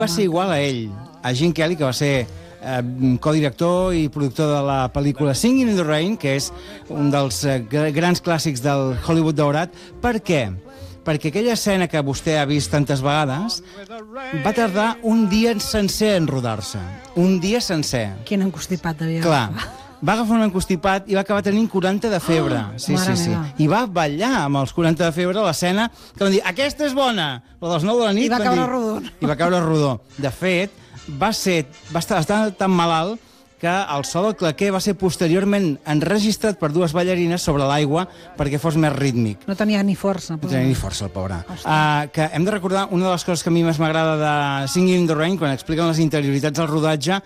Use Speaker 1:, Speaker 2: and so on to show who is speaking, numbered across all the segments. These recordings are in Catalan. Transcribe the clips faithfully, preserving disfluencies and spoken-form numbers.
Speaker 1: Va ser igual a ell, a Gene Kelly, que va ser eh, codirector i productor de la pel·lícula Singing in the Rain, que és un dels eh, grans clàssics del Hollywood daurat. Per què? Perquè aquella escena que vostè ha vist tantes vegades va tardar un dia sencer en rodar-se. Un dia sencer.
Speaker 2: Quin encostipat devia
Speaker 1: Clar.
Speaker 2: agafar.
Speaker 1: Va agafar un encostipat i va acabar tenint quaranta de febre.
Speaker 2: Oh,
Speaker 1: sí,
Speaker 2: mare
Speaker 1: sí, sí.
Speaker 2: meva.
Speaker 1: I va ballar amb els quaranta de febre a l'escena que van dir, aquesta és bona! La dels nou de la nit.
Speaker 2: I va
Speaker 1: van
Speaker 2: caure
Speaker 1: dir,
Speaker 2: rodó.
Speaker 1: I va caure rodó. De fet, va, ser, va estar, estar tan malalt que el so del claquer va ser posteriorment enregistrat per dues ballarines sobre l'aigua perquè fos més rítmic.
Speaker 2: No tenia ni força.
Speaker 1: No tenia ni força, el pobre. Uh, que hem de recordar, una de les coses que a mi més m'agrada de Singing in the Rain, quan expliquen les interioritats del rodatge,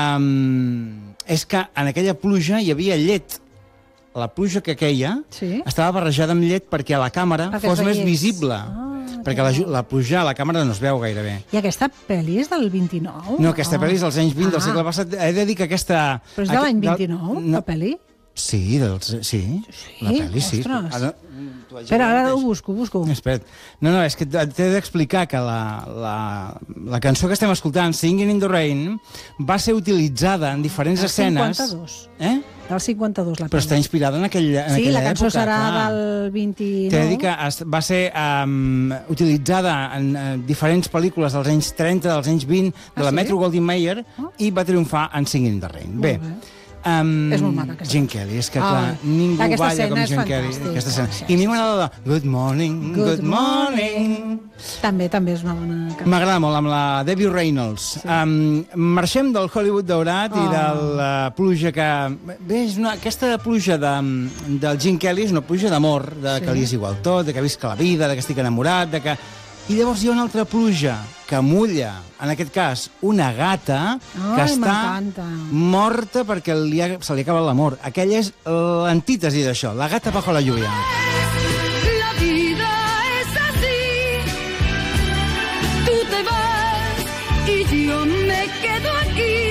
Speaker 1: um, és que en aquella pluja hi havia llet. La pluja que queia
Speaker 2: Sí.
Speaker 1: estava barrejada amb llet perquè a la càmera
Speaker 2: Perquè
Speaker 1: fos
Speaker 2: es
Speaker 1: més
Speaker 2: veiés.
Speaker 1: visible.
Speaker 2: Ah,
Speaker 1: perquè la, ju- la pluja a la càmera no es veu gaire bé.
Speaker 2: I aquesta pel·li és del vint-i-nou?
Speaker 1: No, aquesta
Speaker 2: Oh.
Speaker 1: pel·li és dels anys vint del
Speaker 2: Ah.
Speaker 1: segle passat. He de dir que aquesta...
Speaker 2: Però és de l'any
Speaker 1: aquest-
Speaker 2: vint-i-nou,
Speaker 1: no,
Speaker 2: la pel·li?
Speaker 1: Sí, dels, sí,
Speaker 2: Sí?
Speaker 1: la pel·li, sí.
Speaker 2: Ostres.
Speaker 1: Ara, t'ho haig de
Speaker 2: Espera, ara
Speaker 1: dir
Speaker 2: ho
Speaker 1: mateix.
Speaker 2: busco, ho busco.
Speaker 1: Espera't. No, no, és que t'he d'explicar que la, la, la cançó que estem escoltant, Singing in the Rain, va ser utilitzada en diferents
Speaker 2: Del
Speaker 1: escenes...
Speaker 2: cinquanta-dos.
Speaker 1: Eh?
Speaker 2: Del cinquanta-dos, la
Speaker 1: Però està
Speaker 2: pel·li.
Speaker 1: inspirada en, aquell, en
Speaker 2: Sí,
Speaker 1: aquella
Speaker 2: la cançó
Speaker 1: època.
Speaker 2: serà
Speaker 1: clar.
Speaker 2: del vint-i-nou.
Speaker 1: T'he de dir que es, va ser um, utilitzada en uh, diferents pel·lícules dels anys trenta, dels anys vint, de
Speaker 2: Ah,
Speaker 1: la
Speaker 2: sí?
Speaker 1: Metro Goldwyn Mayer,
Speaker 2: Oh.
Speaker 1: i va triomfar en Singing in the Rain.
Speaker 2: Molt
Speaker 1: Bé,
Speaker 2: bé.
Speaker 1: Um,
Speaker 2: És molt maca, aquesta
Speaker 1: Gene
Speaker 2: cançó.
Speaker 1: Kelly, és que
Speaker 2: Ah,
Speaker 1: clar, ningú
Speaker 2: aquesta
Speaker 1: balla
Speaker 2: escena
Speaker 1: com
Speaker 2: és
Speaker 1: Gene Kelly.
Speaker 2: fantàstica.
Speaker 1: Aquesta escena.
Speaker 2: Sí,
Speaker 1: I a mi m'agrada la Good Morning, Good,
Speaker 2: Good
Speaker 1: Morning.
Speaker 2: També, també és una bona cançó.
Speaker 1: M'agrada molt, amb la Debbie Reynolds. Sí. Um, marxem del Hollywood daurat oh. i
Speaker 2: Oh.
Speaker 1: de la pluja que... Bé, és una, aquesta pluja de, del Gene Kelly és una pluja d'amor, de
Speaker 2: Sí.
Speaker 1: que li és igual tot, de que visca la vida, de que estic enamorat, de que... I llavors hi ha una altra pluja que mulla, en aquest cas, una gata que
Speaker 2: Ai,
Speaker 1: està
Speaker 2: m'encanta.
Speaker 1: morta perquè li ha, se li acaba l'amor. Aquella és l'antítesi d'això, la gata bajo la lluvia.
Speaker 3: La vida es así. Tú te vas y yo me quedo aquí.